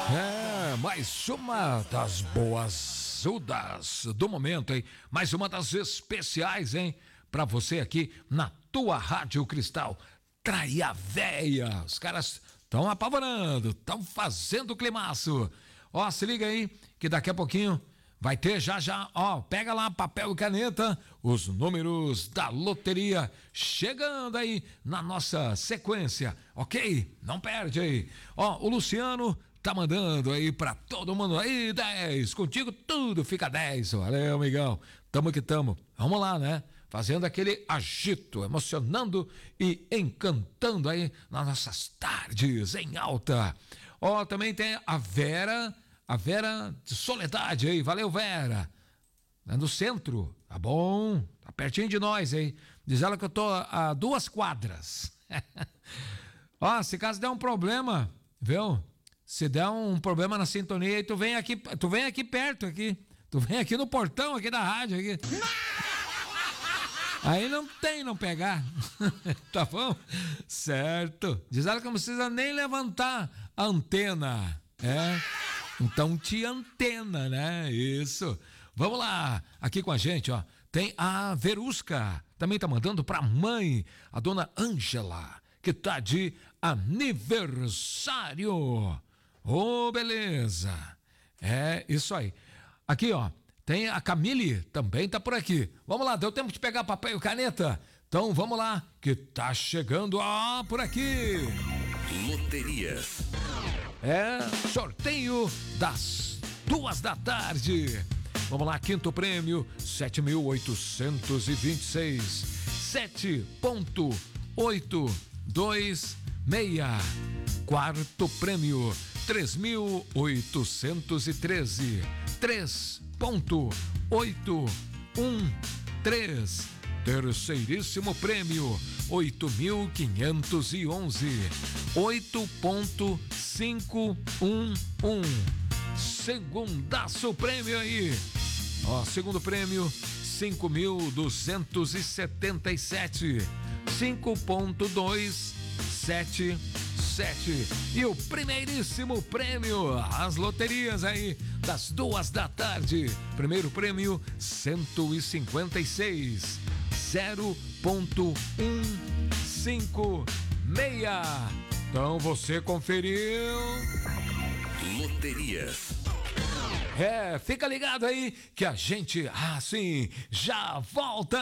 Mais uma das boas do momento, hein? Mais uma das especiais, hein? Pra você aqui na tua Rádio Cristal. Traia véia. Os caras estão apavorando, estão fazendo climaço. Ó, se liga aí que daqui a pouquinho vai ter já, ó, pega lá papel e caneta, os números da loteria chegando aí na nossa sequência, ok? Não perde aí. Ó, o Luciano tá mandando aí pra todo mundo aí, 10, contigo tudo fica 10, valeu, amigão, tamo que tamo, vamos lá, né? Fazendo aquele agito, emocionando e encantando aí nas nossas tardes em alta. Ó, também tem a Vera de Soledade aí, valeu, Vera. É no centro, tá bom, tá pertinho de nós aí. Diz ela que eu tô a 2 quadras. Ó, se caso der um problema, viu? Se der um problema na sintonia, aí tu vem aqui perto aqui. Tu vem aqui no portão aqui da rádio aqui. Aí não pegar. Tá bom? Certo. Diz ela que não precisa nem levantar a antena. Então te antena, né? Isso. Vamos lá. Aqui com a gente, ó. Tem a Verusca. Também tá mandando pra mãe, a dona Ângela, que tá de aniversário. Ô, beleza. É isso aí. Aqui, ó, tem a Camille, também tá por aqui. Vamos lá, deu tempo de pegar papel e caneta? Então vamos lá, que tá chegando, ó, por aqui. Loterias. Sorteio das 2 da tarde. Vamos lá, quinto prêmio, 7.826. 7.826. Quarto prêmio, 3.813. 3.813. Terceiríssimo prêmio, 8.511. 8.511. Segundaço prêmio aí. Ó, segundo prêmio, 5.277. 5.277. E o primeiríssimo prêmio, as loterias aí das 2 da tarde. Primeiro prêmio, 156. 0.156. Então você conferiu. Loterias. Fica ligado aí que a gente, já volta.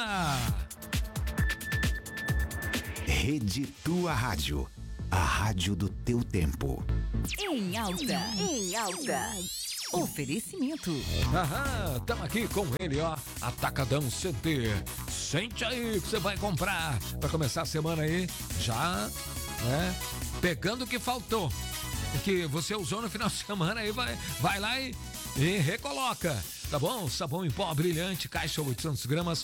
Rede Tua Rádio, a rádio do teu tempo. Em alta. Oferecimento. Estamos aqui com ele, ó, Atacadão Center. Sente aí que você vai comprar para começar a semana aí, já, pegando o que faltou, o que você usou no final de semana aí, vai lá e recoloca. Tá bom? Sabão em pó brilhante, caixa 800 gramas,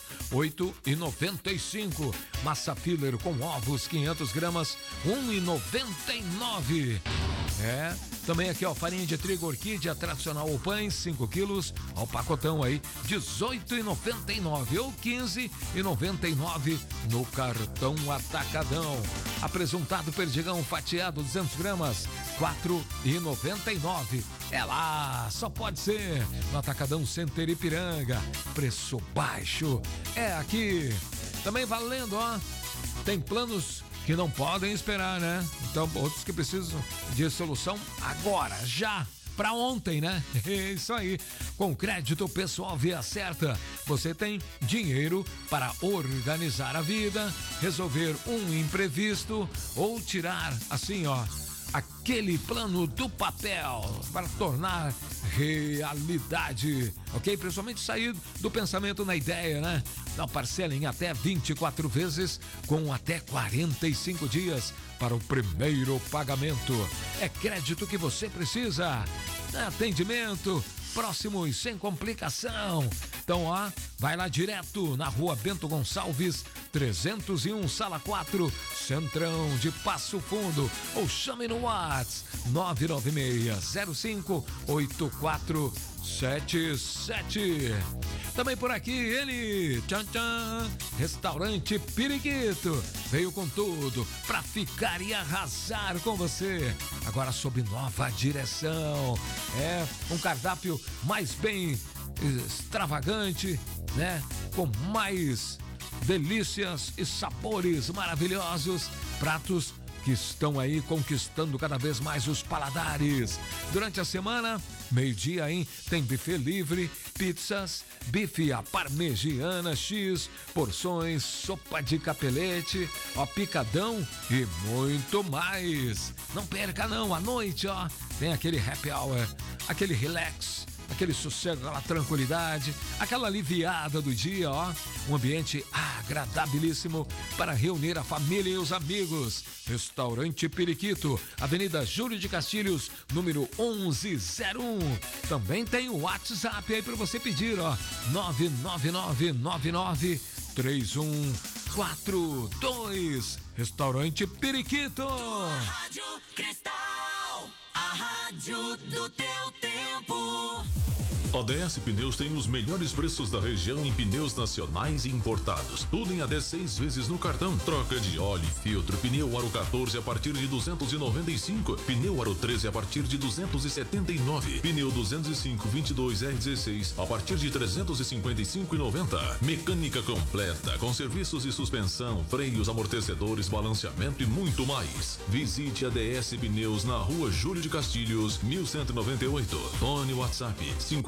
8,95. Massa filler com ovos, 500 gramas, 1,99. Também aqui, ó, farinha de trigo orquídea tradicional ou pães, 5 quilos, ó, o pacotão aí, 18,99 ou 15,99 no cartão Atacadão. Apresuntado perdigão fatiado, 200 gramas, 4,99. É lá, só pode ser no Atacadão Center Ipiranga. Preço baixo, é aqui. Também valendo, ó, tem planos que não podem esperar, né? Então, outros que precisam de solução agora, já, pra ontem, né? Isso aí. Com crédito pessoal Via Certa, você tem dinheiro para organizar a vida, resolver um imprevisto ou tirar, assim, ó, aquele plano do papel para tornar realidade, ok? Principalmente sair do pensamento na ideia, né? Não, parcela em até 24 vezes com até 45 dias para o primeiro pagamento. É crédito que você precisa. Atendimento próximo e sem complicação. Então, ó, vai lá direto na Rua Bento Gonçalves, 301, Sala 4, Centrão de Passo Fundo. Ou chame no WhatsApp 996-05-8477. Também por aqui ele, tchan tchan, Restaurante Periquito. Veio com tudo pra ficar e arrasar com você. Agora sob nova direção. É um cardápio mais bem extravagante, né? Com mais delícias e sabores maravilhosos. Pratos que estão aí conquistando cada vez mais os paladares. Durante a semana, meio-dia, hein? Tem buffet livre, pizzas, bife à parmegiana X, porções, sopa de capelete, ó, picadão e muito mais. Não perca não, à noite, ó, tem aquele happy hour, aquele relax, aquele sossego, aquela tranquilidade, aquela aliviada do dia, ó. Um ambiente agradabilíssimo para reunir a família e os amigos. Restaurante Periquito, Avenida Júlio de Castilhos, número 1101. Também tem o WhatsApp aí para você pedir, ó. 999993142. Restaurante Periquito. Rádio Cristal, a rádio do teu tempo. A DS Pneus tem os melhores preços da região em pneus nacionais e importados. Tudo em até 6 vezes no cartão. Troca de óleo e filtro. Pneu Aro 14 a partir de 295. Pneu Aro 13 a partir de 279. Pneu 205 22 R16 a partir de 355,90. Mecânica completa com serviços de suspensão, freios, amortecedores, balanceamento e muito mais. Visite a DS Pneus na Rua Júlio de Castilhos, 1198. Fone WhatsApp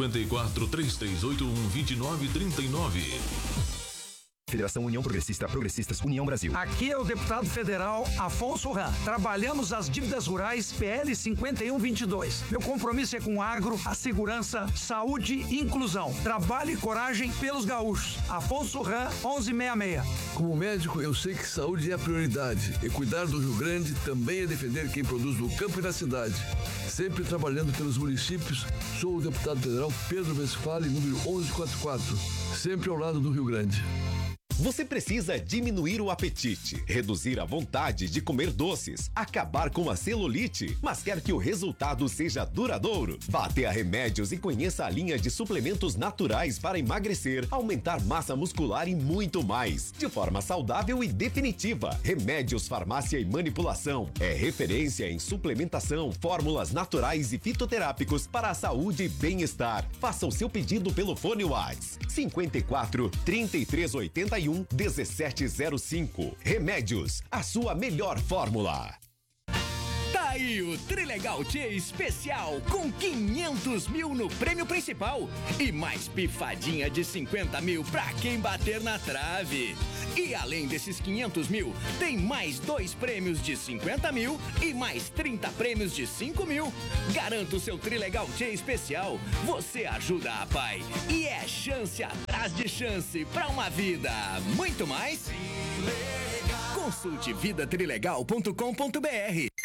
54-3381-2939. Federação União Progressista, Progressistas União Brasil. Aqui é o deputado federal Afonso Ram. Trabalhamos as dívidas rurais PL 5122. Meu compromisso é com o agro, a segurança, saúde e inclusão. Trabalho e coragem pelos gaúchos. Afonso Ram, 1166. Como médico, eu sei que saúde é a prioridade. E cuidar do Rio Grande também é defender quem produz no campo e na cidade. Sempre trabalhando pelos municípios, sou o deputado federal Pedro Westphalen, número 1144. Sempre ao lado do Rio Grande. Você precisa diminuir o apetite, reduzir a vontade de comer doces, acabar com a celulite, mas quer que o resultado seja duradouro? Vá até a Remédios e conheça a linha de suplementos naturais para emagrecer, aumentar massa muscular e muito mais, de forma saudável e definitiva. Remédios Farmácia e Manipulação é referência em suplementação, fórmulas naturais e fitoterápicos para a saúde e bem-estar. Faça o seu pedido pelo fone WhatsApp 54 3381 1705. Remédios, a sua melhor fórmula. Tá aí o Trilegal Tchê especial com 500 mil no prêmio principal e mais pifadinha de 50 mil pra quem bater na trave. E além desses 500 mil, tem mais 2 prêmios de 50 mil e mais 30 prêmios de 5 mil. Garanta o seu Trilegal Tchê especial. Você ajuda a pai. E é chance atrás de chance pra uma vida muito mais. Consulte vidatrilegal.com.br.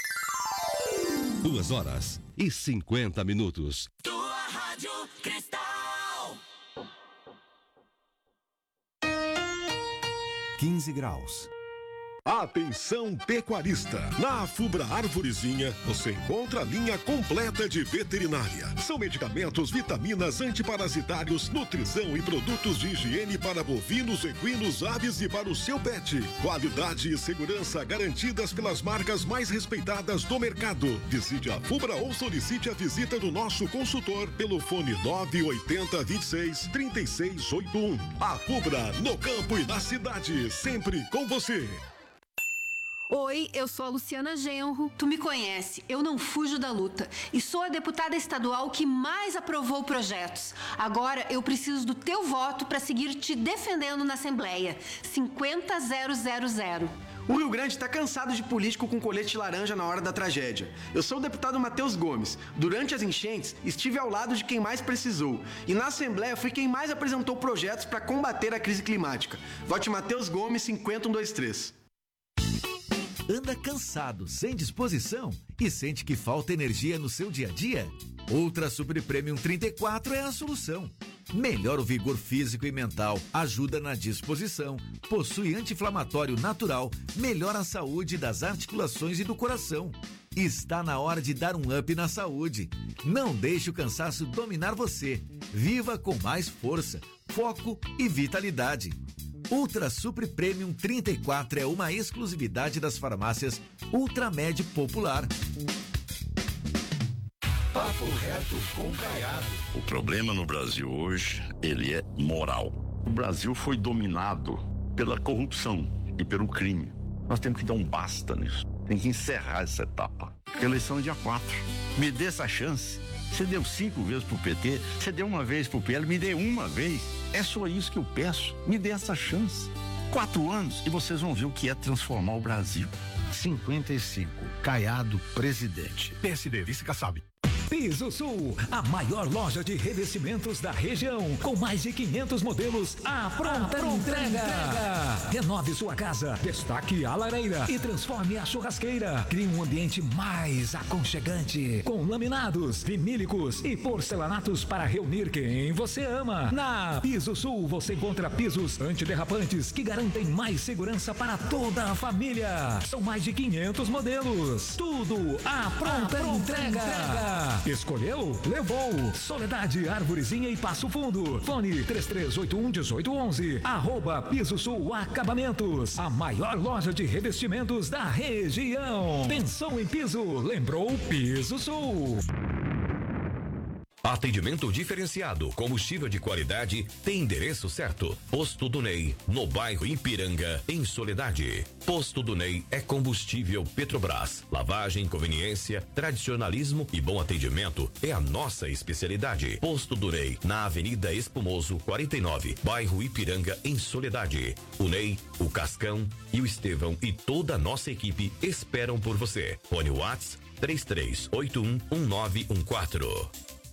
2h50. Tua Rádio Cristal. 15 graus. Atenção pecuarista! Na Afubra Arvorezinha você encontra a linha completa de veterinária. São medicamentos, vitaminas, antiparasitários, nutrição e produtos de higiene para bovinos, equinos, aves e para o seu pet. Qualidade e segurança garantidas pelas marcas mais respeitadas do mercado. Visite a Afubra ou solicite a visita do nosso consultor pelo fone 980 26 3681. Afubra, no campo e na cidade, sempre com você. Oi, eu sou a Luciana Genro. Tu me conhece, eu não fujo da luta. E sou a deputada estadual que mais aprovou projetos. Agora eu preciso do teu voto para seguir te defendendo na Assembleia. 50-000. O Rio Grande está cansado de político com colete laranja na hora da tragédia. Eu sou o deputado Matheus Gomes. Durante as enchentes, estive ao lado de quem mais precisou. E na Assembleia fui quem mais apresentou projetos para combater a crise climática. Vote Matheus Gomes 50123. Anda cansado, sem disposição e sente que falta energia no seu dia a dia? Ultra Super Premium 34 é a solução. melhora o vigor físico e mental, ajuda na disposição, possui anti-inflamatório natural, melhora a saúde das articulações e do coração. Está na hora de dar um up na saúde. Não deixe o cansaço dominar você. Viva com mais força, foco e vitalidade. Ultra Supre Premium 34 é uma exclusividade das farmácias Ultramed Popular. Papo reto com Caiado. O problema no Brasil hoje, ele é moral. O Brasil foi dominado pela corrupção e pelo crime. Nós temos que dar um basta nisso. Tem que encerrar essa etapa. A eleição é dia 4. Me dê essa chance. Você deu 5 vezes pro PT, você deu uma vez pro PL, me dê uma vez. É só isso que eu peço. Me dê essa chance. 4 anos e vocês vão ver o que é transformar o Brasil. 55. Caiado, presidente. PSD, vice Kassab. Piso Sul, a maior loja de revestimentos da região, com mais de 500 modelos à pronta entrega. Renove sua casa, destaque a lareira e transforme a churrasqueira. Crie um ambiente mais aconchegante, com laminados, vinílicos e porcelanatos para reunir quem você ama. Na Piso Sul você encontra pisos antiderrapantes que garantem mais segurança para toda a família. São mais de 500 modelos, tudo à pronta entrega. Escolheu? Levou. Soledade, Arvorezinha e Passo Fundo. Fone 3381-1811. @Piso Sul Acabamentos. A maior loja de revestimentos da região. Pensou em piso? Lembrou Piso Sul. Atendimento diferenciado, combustível de qualidade, tem endereço certo. Posto do Ney, no bairro Ipiranga, em Soledade. Posto do Ney é combustível Petrobras. Lavagem, conveniência, tradicionalismo e bom atendimento é a nossa especialidade. Posto do Ney, na Avenida Espumoso, 49, bairro Ipiranga, em Soledade. O Ney, o Cascão e o Estevão e toda a nossa equipe esperam por você. Fone WhatsApp 33811914.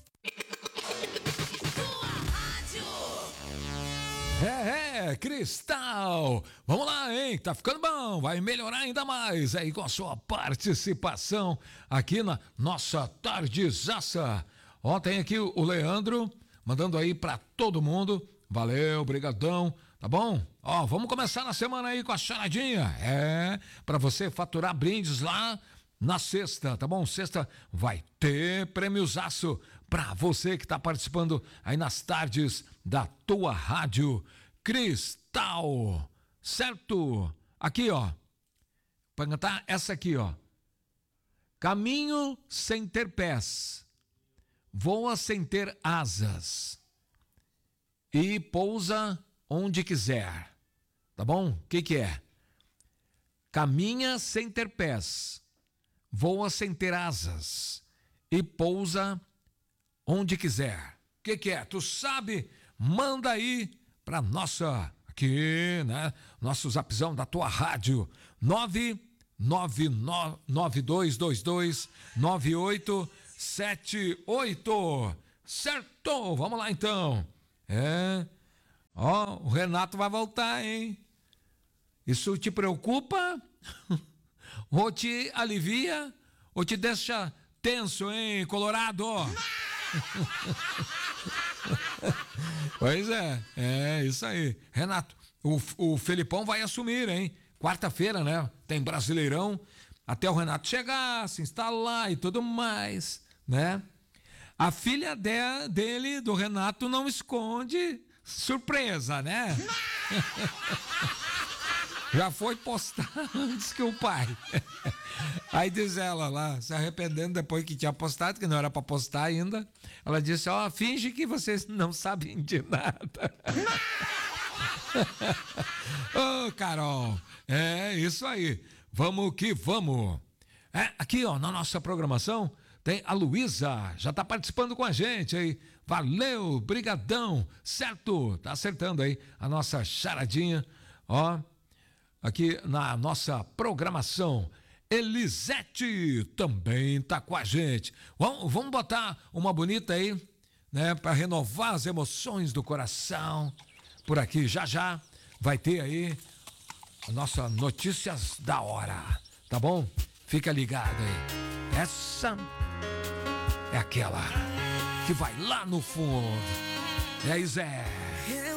Cristal, vamos lá, hein? Tá ficando bom, vai melhorar ainda mais aí com a sua participação aqui na nossa tardezaça. Ontem aqui o Leandro mandando aí pra todo mundo, valeu, brigadão, tá bom? Ó, vamos começar na semana aí com a charadinha, pra você faturar brindes lá na sexta, tá bom? Sexta vai ter prêmiozaço pra você que tá participando aí nas tardes da tua rádio Cristal, certo? Aqui, ó, pra cantar essa aqui, ó. Caminho sem ter pés, voa sem ter asas e pousa onde quiser, tá bom? O que é? Caminha sem ter pés, voa sem ter asas e pousa onde quiser. O que é? Tu sabe? Manda aí pra nossa, aqui, né? Nosso zapzão da tua rádio, 999229878. Certo? Vamos lá então. Ó, o Renato vai voltar, hein? Isso te preocupa? Ou te alivia? Ou te deixa tenso, hein, Colorado? Pois é isso aí. Renato, o Felipão vai assumir, hein? Quarta-feira, né? Tem Brasileirão. Até o Renato chegar, se instalar e tudo mais, né? A filha dele, do Renato, não esconde surpresa, né? Já foi postar antes que o pai. Aí diz ela lá, se arrependendo depois que tinha postado, que não era pra postar ainda. Ela disse, ó, finge que vocês não sabem de nada. Ô, Carol, é isso aí. Vamos que vamos. Aqui, ó, na nossa programação, tem a Luísa, já tá participando com a gente aí. Valeu, brigadão, certo? Tá acertando aí a nossa charadinha, ó. Aqui na nossa programação, Elisete também tá com a gente. Vamos botar uma bonita aí, né, para renovar as emoções do coração. Por aqui já vai ter aí a nossa notícias da hora, tá bom? Fica ligado aí. Essa é aquela que vai lá no fundo. E aí, Zé?